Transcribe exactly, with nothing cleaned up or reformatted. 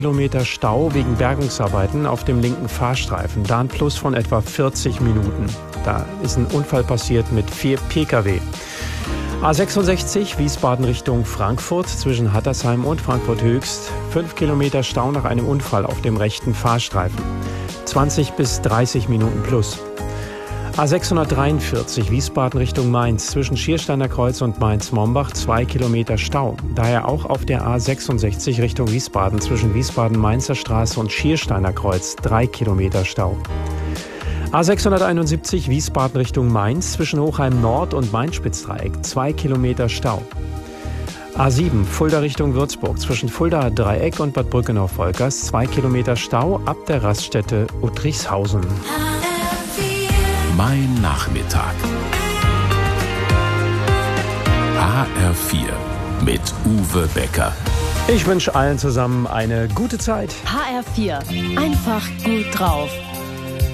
Kilometer Stau wegen Bergungsarbeiten auf dem linken Fahrstreifen. Da ein Plus von etwa vierzig Minuten. Da ist ein Unfall passiert mit vier Pkw. A sechsundsechzig Wiesbaden Richtung Frankfurt zwischen Hattersheim und Frankfurt Höchst. fünf Kilometer Stau nach einem Unfall auf dem rechten Fahrstreifen. zwanzig bis dreißig Minuten plus. A sechshundertdreiundvierzig Wiesbaden Richtung Mainz zwischen Schiersteiner Kreuz und Mainz-Mombach zwei Kilometer Stau. Daher auch auf der A sechsundsechzig Richtung Wiesbaden zwischen Wiesbaden-Mainzer Straße und Schiersteiner Kreuz drei Kilometer Stau. A sechshunderteinundsiebzig Wiesbaden Richtung Mainz zwischen Hochheim Nord und Main-Spitzdreieck zwei Kilometer Stau. A sieben Fulda Richtung Würzburg zwischen Fulda Dreieck und Bad Brückenhof-Volkers zwei Kilometer Stau ab der Raststätte Uttrichshausen. Mein Nachmittag. H R vier mit Uwe Becker. Ich wünsche allen zusammen eine gute Zeit. H R vier. Einfach gut drauf.